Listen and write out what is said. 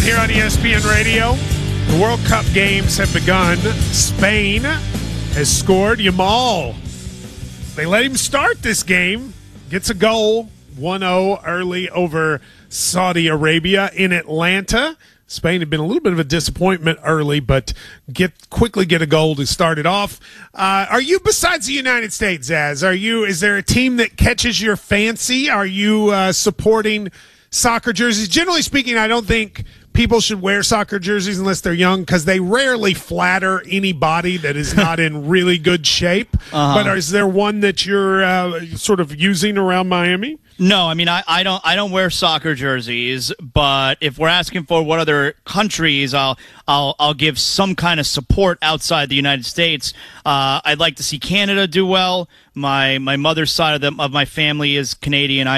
here on ESPN Radio. The World Cup games have begun. Spain has scored. Yamal, they let him start this game. Gets a goal, 1-0 early over Saudi Arabia in Atlanta. Spain had been a little bit of a disappointment early, but quickly get a goal to start it off. Are you, besides the United States, Zaz, is there a team that catches your fancy? Are you supporting soccer jerseys? Generally speaking, I don't think people should wear soccer jerseys unless they're young because they rarely flatter any body that is not in really good shape. But is there one that you're sort of using around Miami? No, I mean I don't wear soccer jerseys, but if we're asking for what other countries, I'll give some kind of support outside the United States. I'd like to see Canada do well. My mother's side of my family is Canadian.